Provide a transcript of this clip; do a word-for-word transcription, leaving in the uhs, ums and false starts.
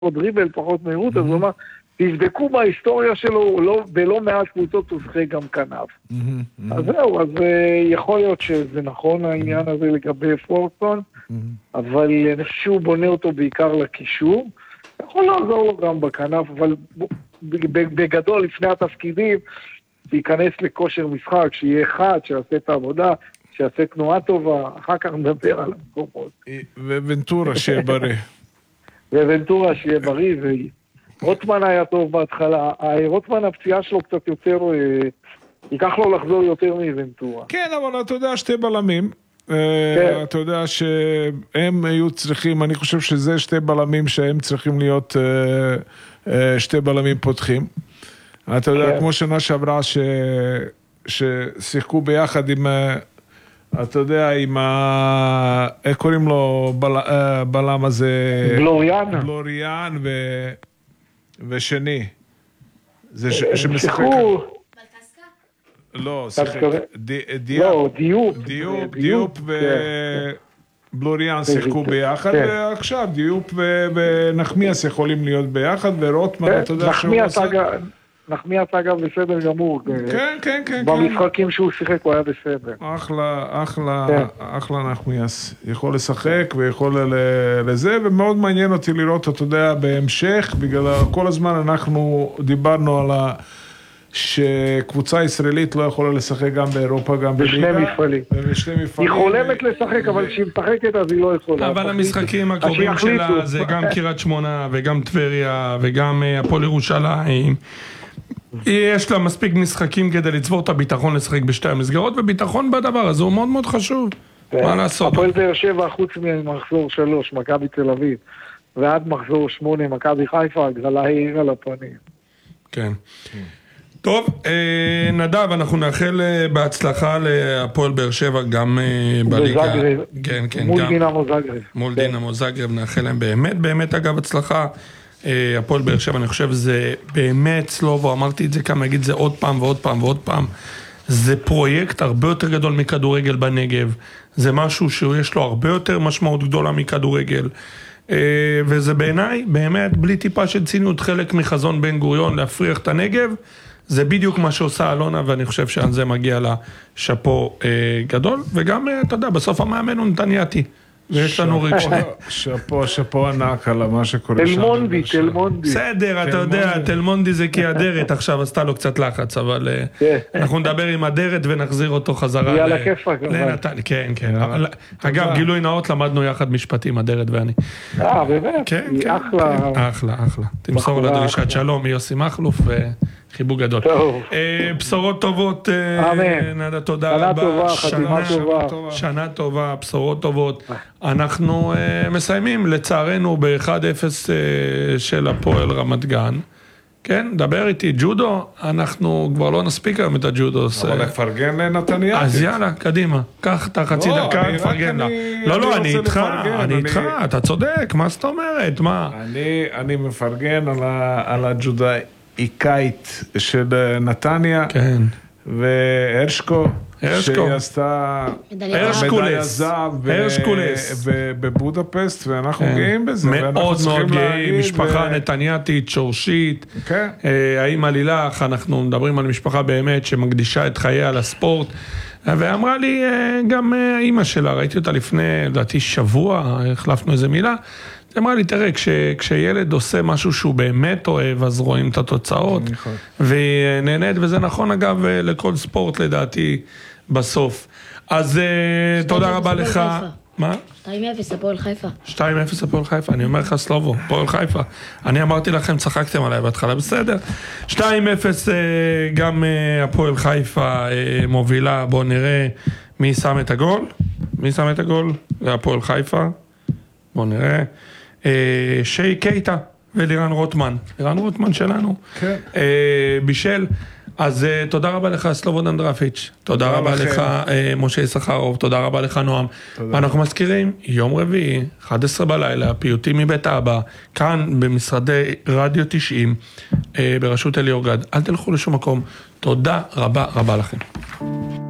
דריבל, פחות מהירות, אז הוא אמר, תבדקו בהיסטוריה שלו, לא, בלא מעט קבוצות הוא שחק גם כנף. אז זהו, אז יכול להיות שזה נכון העניין הזה לגבי פורטון, אבל אני חושב שהוא בונה אותו בעיקר לקישור, יכול לעזור לו גם בכנף, אבל בגדול לפני התפקידים, להיכנס לכושר משחק, שיהיה אחד, שיעשה את העבודה, שיעשה תנועה טובה, אחר כך נדבר על המקומות. וונטורה שיהיה בריא. וונטורה שיהיה בריא, ורוטמן היה טוב בהתחלה. רוטמן הפציעה שלו קצת יותר, ייקח לו לחזור יותר מוונטורה. כן, אבל אתה יודע, שתי בלמים, אתה יודע שהם היו צריכים, אני חושב שזה שתי בלמים שהם צריכים להיות שתי בלמים פותחים. אתה יודע, כמו שנה שעברה ששיחקו ביחד עם, אתה יודע, עם ה... איך קוראים לו בלם הזה? בלוריאן. בלוריאן ושני. זה שמשחק... לא, דיופ. דיופ, דיופ ובלוריאן שיחקו ביחד, ועכשיו דיופ ונחמיאס יכולים להיות ביחד, ורוטמן, אתה יודע שהוא עושה... נחמיאס אגב בסדר גמור. כן, כן, כן. במשחקים שהוא שיחק הוא היה בסדר. אחלה, אחלה, אחלה נחמיאס. יכול לשחק ויכול לזה, ומאוד מעניין אותי לראות, אתה יודע, בהמשך, בגלל כל הזמן אנחנו דיברנו על ה... שקבוצה ישראלית לא יכולה לשחק גם באירופה, גם בליגה. בשני מפעלים. היא חולמת לשחק, אבל כשהיא משחקת אז היא לא יכולה. אבל המשחקים הקרובים שלה זה גם קריית שמונה, וגם טבריה, וגם הפועל ירושלים. יש לה מספיק משחקים כדי לצבור את הביטחון לשחק בשתי המסגרות, וביטחון בדבר הזה הוא מאוד מאוד חשוב. מה לעשות? הפועל באר שבע חוץ ממחזור שלוש, מכבי תל אביב, ועד מחזור שמונה, מכבי חיפה, הגרלה העיר על הפנים. כן. טוב, נדב, אנחנו נאחל בהצלחה להפועל באר שבע גם בליגה. כן, כן. מול דינמו זאגרב. מול דינמו זאגרב, נאחל להם באמת, באמת אגב הצלחה. הפועל באר שבע, אני חושב, זה באמת סלובו, אמרתי את זה כמה, אגיד זה עוד פעם ועוד פעם ועוד פעם. זה פרויקט הרבה יותר גדול מכדורגל בנגב. זה משהו שיש לו הרבה יותר משמעות גדולה מכדורגל. וזה בעיניי, באמת, בלי טיפה של ציניות, חלק מחזון בן גוריון להפריח את הנגב. זה בדיוק מה שעושה אלונה, ואני חושב שעל זה מגיע לה שפו אה, גדול, וגם, אה, אתה יודע, בסוף המאמן הוא נתניאתי, ויש לנו רגשי. שפו, שפו ענק על מה שקורה שם. תלמונדי, תלמונדי. בסדר, אתה יודע, תלמונדי זה כי הדרת עכשיו עשתה לו קצת לחץ, אבל אנחנו נדבר עם הדרת ונחזיר אותו חזרה. יאללה כיפה כמובן. כן, כן. אגב, גילוי נאות, למדנו יחד משפטים, הדרת ואני. אה, באמת? היא אחלה. אחלה, אחלה. תמסור לדרישת שלום, יוסי מחלוף ו... חיבוק גדול. בשורות טובות, נדה, תודה רבה. שנה טובה. שנה טובה, בשורות טובות. אנחנו מסיימים, לצערנו, ב-אחד אפס של הפועל רמת גן. כן, דבר איתי, ג'ודו, אנחנו כבר לא נספיק היום את הג'ודו. אבל לפרגן לנתניה. אז יאללה, קדימה, קח את החצי דקה, תפרגן לה. לא, לא, אני איתך, אני איתך, אתה צודק, מה זאת אומרת, מה? אני מפרגן על הג'ודאי. איקאית של נתניה, כן. והרשקו, הרשקו. שהיא עשתה הרשקולס, זהב הרשקולס. בבודפסט, ואנחנו גאים בזה. מאוד מאוד גאים, משפחה נתניאתית, שורשית, כן. האמא לילך, אנחנו מדברים על משפחה באמת שמקדישה את חייה לספורט, ואמרה לי גם האמא שלה, ראיתי אותה לפני, לדעתי שבוע, החלפנו איזה מילה, אמרה לי, תראה, כש, כשילד עושה משהו שהוא באמת אוהב, אז רואים את התוצאות, והיא נהנית, וזה נכון אגב לכל ספורט לדעתי בסוף. אז תודה רבה לך. מה? שתיים אפס הפועל חיפה. שתיים אפס הפועל חיפה, אני אומר לך סלובו, הפועל חיפה. אני אמרתי לכם, צחקתם עליי בהתחלה, בסדר. שתיים אפס גם הפועל חיפה מובילה, בואו נראה מי שם את הגול. מי שם את הגול? זה הפועל חיפה. בואו נראה. שי קייטה ולירן רוטמן. לירן רוטמן שלנו. כן. בישל. אז תודה רבה לך סלובו דנדרפיץ', תודה רבה לך משה יששכרוב, תודה רבה לך נועם. אנחנו מזכירים, יום רביעי, אחת עשרה בלילה, פיוטים מבית אבא, כאן במשרדי רדיו תשעים, בראשות אליאור גד. אל תלכו לשום מקום. תודה רבה רבה לכם.